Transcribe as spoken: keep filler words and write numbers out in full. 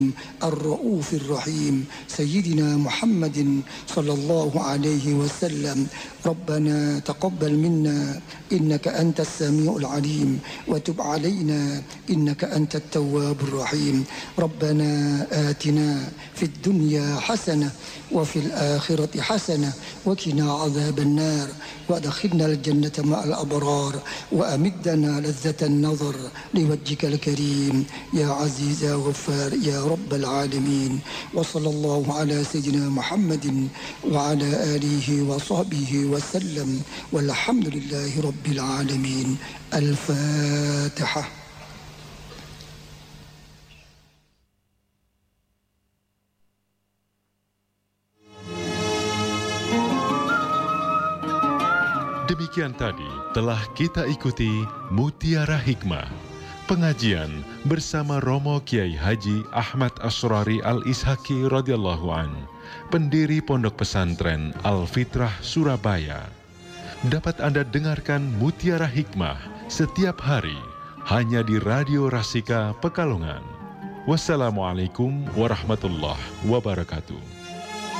الرؤوف الرحيم سيدنا محمد صلى الله عليه وسلم. ربنا تقبل منا إنك أنت السميع العليم وتب علينا إنك أنت التواب الرحيم. ربنا آتنا في الدنيا حسنة وفي الآخرة حسنة وقنا عذاب النار وأدخلنا الجنة مع الأبرار وأمدنا لذة النظر لوجهك الكريم يا عزيز يا غفار يا رب العالمين. وصلى الله على سيدنا محمد وعلى آله وصحبه وسلم والحمد لله رب العالمين. الفاتحة. Demikian tadi telah kita ikuti Mutiara Hikmah, pengajian bersama Romo Kiai Haji Ahmad Asrari Al-Ishaki radhiyallahu an, pendiri Pondok Pesantren Al-Fitrah Surabaya. Dapat Anda dengarkan Mutiara Hikmah setiap hari hanya di Radio Rasika Pekalongan. Wassalamualaikum warahmatullahi wabarakatuh.